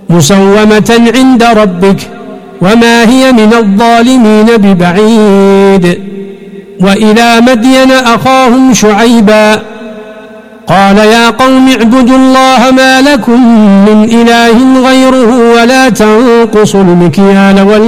مسومة عند ربك وما هي من الظالمين ببعيد. وإلى مدين أخاهم شعيبا قال يا قوم اعبدوا الله ما لكم من إله غيره ولا تنقصوا المكيال